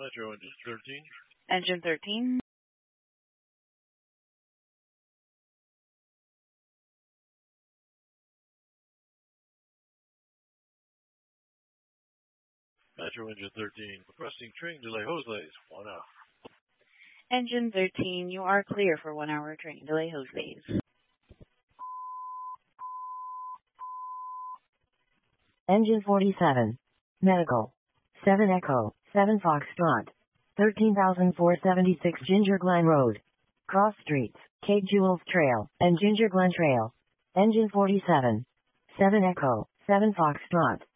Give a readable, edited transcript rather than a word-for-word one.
Metro Engine 13. Engine 13. Metro Engine 13. Requesting train delay hose lays. 1 hour. Engine 13, you are clear for 1 hour train delay hose lays. Engine 47. Medical. 7 Echo, 7 Foxtrot. 13,476 Ginger Glen Road. Cross Streets, Kate Jewels Trail, and Ginger Glen Trail. Engine 47. 7 Echo, 7 Foxtrot.